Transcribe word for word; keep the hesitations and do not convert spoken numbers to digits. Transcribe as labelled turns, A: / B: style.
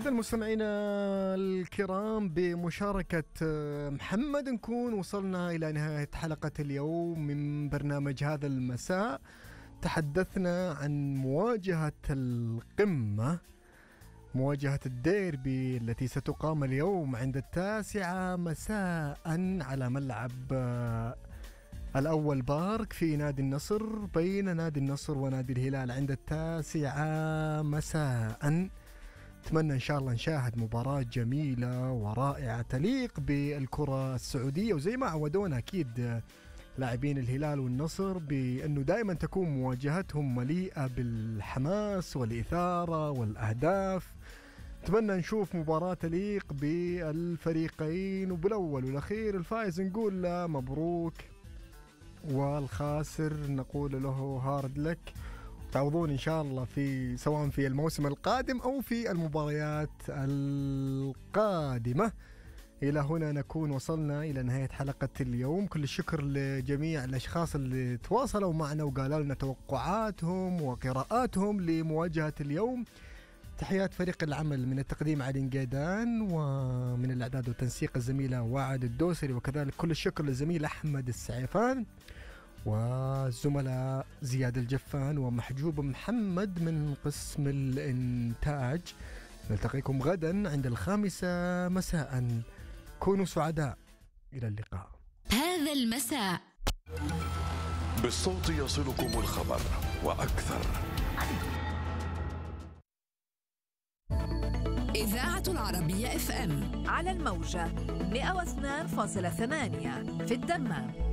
A: إذا مستمعينا الكرام بمشاركة محمد نكون وصلنا إلى نهاية حلقة اليوم من برنامج هذا المساء. تحدثنا عن مواجهة القمة، مواجهة الديربي التي ستقام اليوم عند التاسعة مساء على ملعب الأول بارك في نادي النصر، بين نادي النصر ونادي الهلال عند التاسعة مساء. أتمنى إن شاء الله نشاهد مباراة جميلة ورائعة تليق بالكرة السعودية، وزي ما عودونا أكيد لاعبين الهلال والنصر بأنه دائما تكون مواجهتهم مليئة بالحماس والإثارة والأهداف. أتمنى نشوف مباراة تليق بالفريقين، وبالأول والأخير الفائز نقول له مبروك، والخاسر نقول له هارد لك. تعوضون إن شاء الله في سواء في الموسم القادم أو في المباريات القادمة. إلى هنا نكون وصلنا إلى نهاية حلقة اليوم. كل الشكر لجميع الأشخاص اللي تواصلوا معنا وقالوا لنا توقعاتهم وقراءاتهم لمواجهة اليوم. تحيات فريق العمل من التقديم علي نقيدان، ومن الإعداد والتنسيق الزميلة وعد الدوسري، وكذلك كل الشكر للزميل أحمد السعيفان، والزملاء زياد الجفان ومحجوب محمد من قسم الإنتاج. نلتقيكم غدا عند الخامسة مساء. كونوا سعداء. إلى اللقاء.
B: هذا المساء
C: بالصوت يصلكم الخبر وأكثر.
B: إذاعة العربية اف ام
D: على الموجة مئة واثنين فاصلة ثمانية في الدمام.